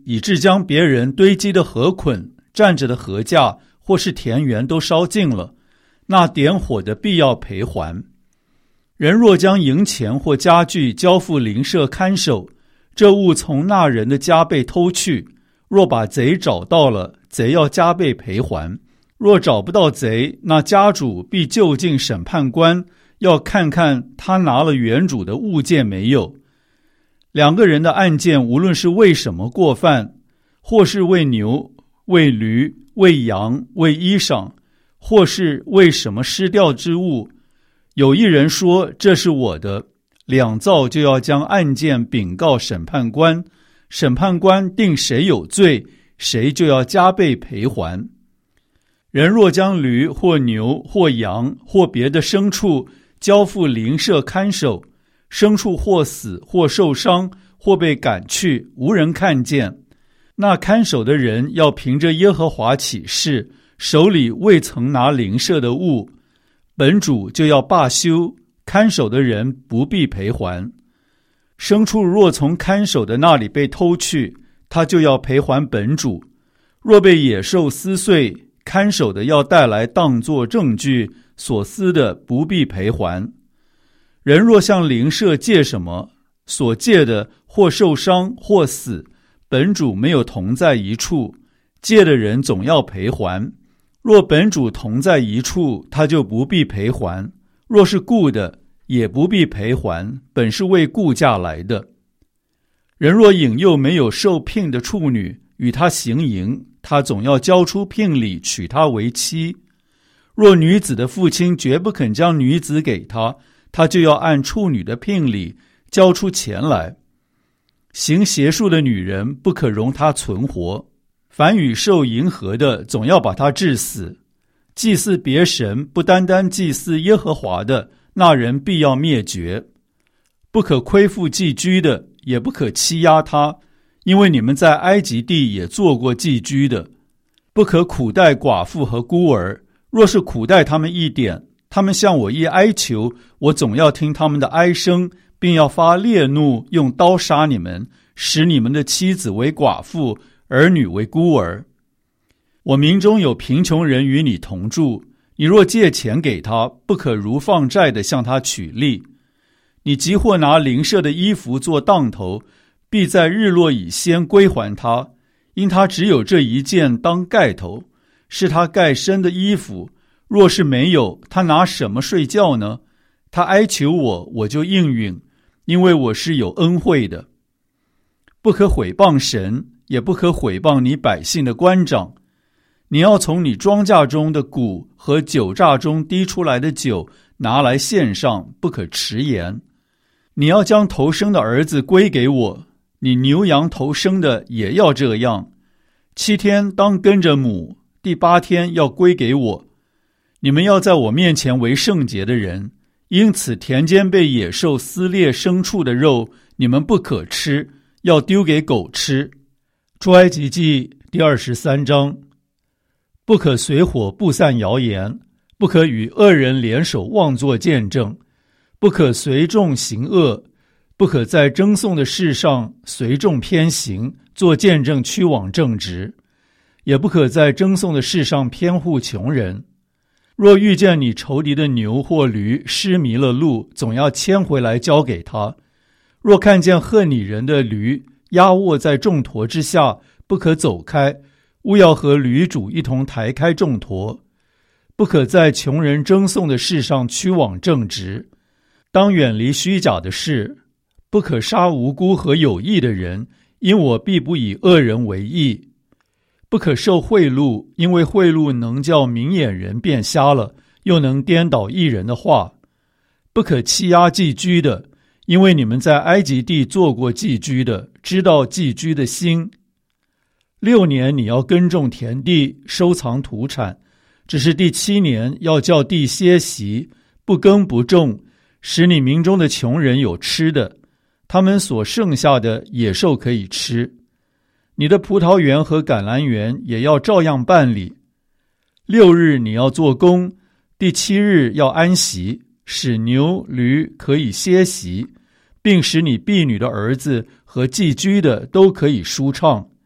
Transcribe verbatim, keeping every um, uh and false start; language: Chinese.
以致将别人堆积的禾捆、站着的禾架或是田园都烧尽了，那点火的必要赔还。人若将银钱或家具交付邻舍看守，这物从那人的家被偷去，若把贼找到了，贼要加倍赔还。若找不到贼，那家主必就近审判官，要看看他拿了原主的物件没有。两个人的案件，无论是为什么过犯，或是为牛、为驴、为羊、为衣裳，或是为什么失掉之物，有一人说这是我的，两造就要将案件禀告审判官，审判官定谁有罪，谁就要加倍赔还。人若将驴或牛或羊或别的牲畜交付邻舍看守，牲畜或死或受伤或被赶去，无人看见，那看守的人要凭着耶和华起誓，手里未曾拿邻舍的物，本主就要罢休，看守的人不必赔还。牲畜若从看守的那里被偷去，他就要赔还本主。若被野兽撕碎，看守的要带来当作证据，所撕的不必赔还。人若向邻舍借什么，所借的或受伤或死，本主没有同在一处，借的人总要赔还。若本主同在一处，他就不必赔还；若是雇的，也不必赔还，本是为雇价来的。人若引诱没有受聘的处女与他行淫，他总要交出聘礼娶她为妻。若女子的父亲绝不肯将女子给他，他就要按处女的聘礼交出钱来。行邪术的女人不可容她存活，凡与兽迎合的，总要把她治死。祭祀别神，不单单祭祀耶和华的，那人必要灭绝。不可亏负寄居的，也不可欺压他，因为你们在埃及地也做过寄居的。不可苦待寡妇和孤儿，若是苦待他们一点，他们向我一哀求，我总要听他们的哀声，并要发烈怒，用刀杀你们，使你们的妻子为寡妇，儿女为孤儿。我民中有贫穷人与你同住，你若借钱给他，不可如放债的向他取利。你即或拿邻舍的衣服做当头，必在日落以先归还他，因他只有这一件当盖头，是他盖身的衣服。若是没有，他拿什么睡觉呢？他哀求我，我就应允，因为我是有恩惠的。不可毁谤神，也不可毁谤你百姓的官长。你要从你庄稼中的谷和酒榨中滴出来的酒拿来献上，不可迟延。你要将头生的儿子归给我，你牛羊头生的也要这样。七天当跟着母，第八天要归给我。你们要在我面前为圣洁的人，因此田间被野兽撕裂牲畜的肉，你们不可吃，要丢给狗吃。出埃及记第二十三章。不可随火布散谣言，不可与恶人联手妄作见证，不可随众行恶，不可在争讼的事上随众偏行，做见证屈枉正直，也不可在争讼的事上偏护穷人。若遇见你仇敌的牛或驴失迷了路，总要牵回来交给他。若看见恨你人的驴压卧在重驮之下，不可走开，务要和驴主一同抬开重驮。不可在穷人争讼的事上屈枉正直，当远离虚假的事。不可杀无辜和有义的人，因我必不以恶人为义。不可受贿赂，因为贿赂能叫明眼人变瞎了，又能颠倒义人的话。不可欺压寄居的，因为你们在埃及地做过寄居的，知道寄居的心。六年你要耕种田地，收藏土产，只是第七年要叫地歇息，不耕不种，使你民中的穷人有吃的，他们所剩下的野兽可以吃。你的葡萄园和橄榄园也要照样办理。六日你要做工，第七日要安息，使牛驴可以歇息，并使你婢女的儿子和寄居的都可以舒畅。